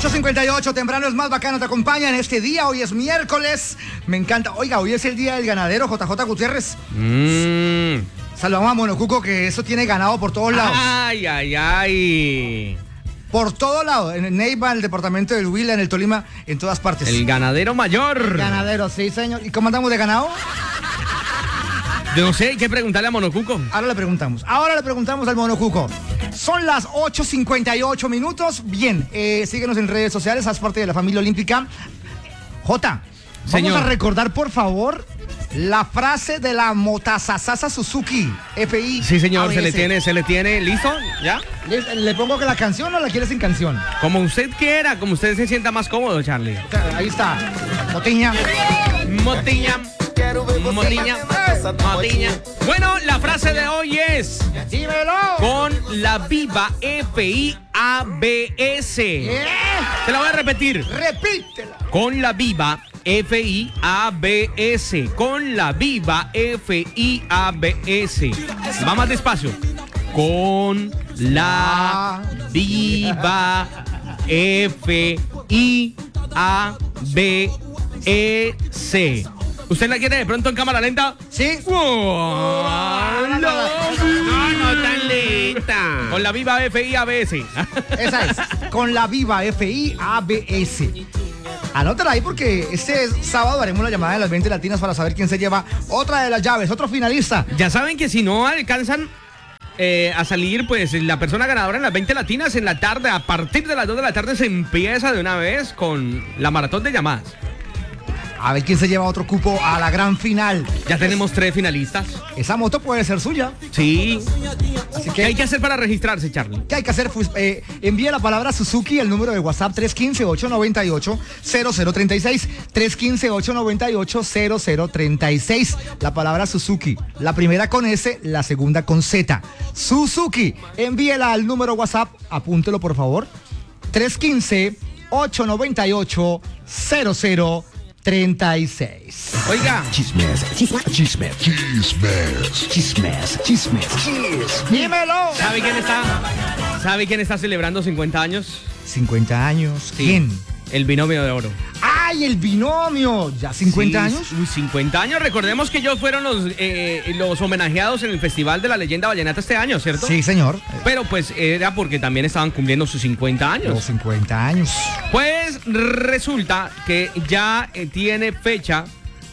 8:58, temprano es más bacano, te acompaña en este día. Hoy es miércoles, me encanta. Oiga, hoy es el día del ganadero, JJ Gutiérrez. Saludamos a Monocuco, que eso tiene ganado por todos lados. Ay, ay, ay. Por todos lados, en el Neiva, en el departamento del Huila, en el Tolima, en todas partes. El ganadero mayor. El ganadero, sí, señor. ¿Y cómo andamos de ganado? Yo no sé, hay que preguntarle a Monocuco. Ahora le preguntamos al Monocuco. Son las 8:58 minutos. Bien, síguenos en redes sociales, haz parte de la familia olímpica. Jota, Señor. vamos a recordar, por favor, la frase de la Motasasasa Suzuki FI. Sí, señor, ABS. se le tiene. ¿Listo? ¿Ya? ¿Le pongo que la canción o la quieres sin canción? Como usted quiera, como usted se sienta más cómodo, Charlie. Ahí está. Motiña. Motiña. Motiña. Motiña. Bueno, la frase de hoy es: ¡Dímelo! con la viva FIABS. Te la voy a repetir. Repítela. Con la viva FIABS. Con la viva FIABS. Va más despacio. Con la viva FIABS. ¿Usted la quiere de pronto en cámara lenta? ¿Sí? No tan lenta. Con la viva FIABS. Esa es. Con la viva FIABS. Anótala ahí porque este sábado haremos la llamada de las 20 latinas para saber quién se lleva otra de las llaves, otro finalista. Ya saben que si no alcanzan a salir, pues la persona ganadora en las 20 latinas en la tarde, a partir de las 2 de la tarde se empieza de una vez con la maratón de llamadas. A ver quién se lleva otro cupo a la gran final. Ya tenemos 3 finalistas. Esa moto puede ser suya. Sí. Así ¿Qué que, hay que hacer para registrarse, Charlie? ¿qué hay que hacer? Pues, envíe la palabra Suzuki al número de WhatsApp 315-898-0036. 315-898-0036. La palabra Suzuki. La primera con S, la segunda con Z. Suzuki. Envíela al número WhatsApp. Apúntelo, por favor. 315-898-0036. Oiga, Dímelo. ¿Sabe quién está celebrando 50 años? 50 años. Sí. ¿Quién? El binomio de oro. ¡Ay, el binomio! ¿Ya 50 años? Uy, 50 años. Recordemos que ellos fueron los homenajeados en el Festival de la Leyenda Vallenata este año, ¿cierto? Sí, señor. Pero pues era porque también estaban cumpliendo sus 50 años. Los 50 años. Pues resulta que ya tiene fecha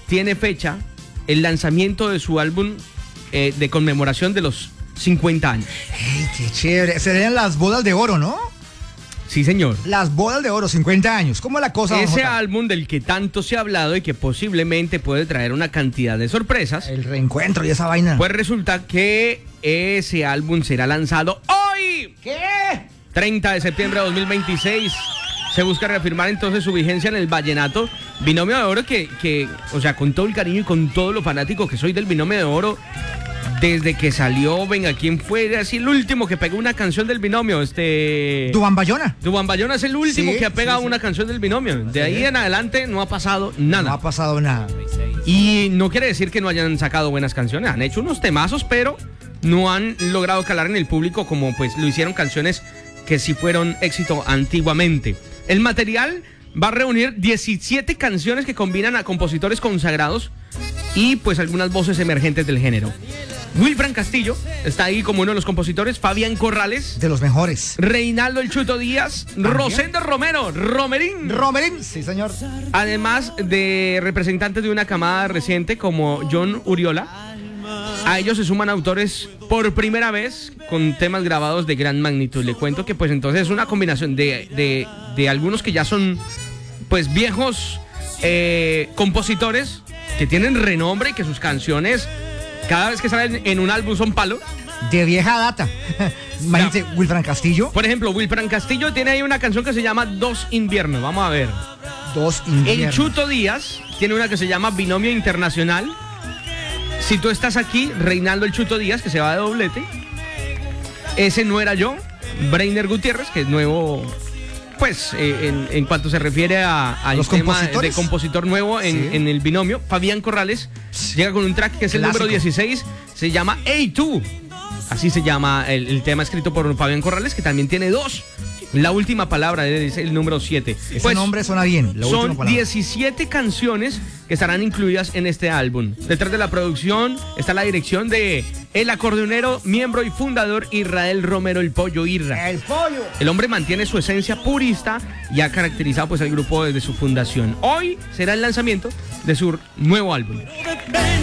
el lanzamiento de su álbum de conmemoración de los 50 años. ¡Ey, qué chévere! Serían las bodas de oro, ¿no? Sí, señor. Las bodas de oro, 50 años. ¿Cómo es la cosa, don Ese Jota? álbum del que tanto se ha hablado y que posiblemente puede traer una cantidad de sorpresas, El reencuentro y esa vaina. pues resulta que ese álbum será lanzado hoy, ¿Qué? 30 de septiembre de 2026. Se busca reafirmar entonces su vigencia en el vallenato. Binomio de oro que, o sea, con todo el cariño y con todo lo fanático que soy del Binomio de Oro, desde que salió, venga, ¿quién fue así el último que pegó una canción del binomio? Duván Bayona. Duván Bayona es el último Sí, que ha pegado sí. una canción del binomio. De ahí en adelante no ha pasado nada. No ha pasado nada. Y no quiere decir que no hayan sacado buenas canciones. Han hecho unos temazos, pero no han logrado calar en el público como pues lo hicieron canciones que sí fueron éxito antiguamente. El material va a reunir 17 canciones que combinan a compositores consagrados y pues algunas voces emergentes del género. Wilfran Castillo está ahí como uno de los compositores, Fabián Corrales, De los mejores. Reinaldo El Chuto Díaz, Rosendo Romero, Romerín. Romerín. Sí, señor. Además de representantes de una camada reciente como John Uriola. A ellos se suman autores por primera vez con temas grabados de gran magnitud. Le cuento que pues entonces es una combinación de algunos que ya son pues viejos compositores que tienen renombre y que sus canciones cada vez que salen en un álbum son palo. De vieja data. Imagínate, Wilfran Castillo. Por ejemplo, Wilfran Castillo tiene ahí una canción que se llama Dos Inviernos. Vamos a ver. Dos inviernos. El Chuto Díaz tiene una que se llama Binomio Internacional. Si tú estás aquí, Reinaldo El Chuto Díaz, que se va de doblete. Ese no era yo. Breiner Gutiérrez, que es nuevo, pues, en cuanto se refiere al ¿Los tema compositores? de compositor nuevo en el binomio. Fabián Corrales llega con un track que es el Clásico. número 16. Se llama Hey Tú. Así se llama el tema escrito por Fabián Corrales, que también tiene 2. La última palabra es el número 7. Ese nombre suena bien. Son 17 canciones que estarán incluidas en este álbum. Detrás de la producción está la dirección de el acordeonero, miembro y fundador Israel Romero, el Pollo Irra. ¡El Pollo! El hombre mantiene su esencia purista y ha caracterizado pues al grupo desde su fundación. Hoy será el lanzamiento de su nuevo álbum.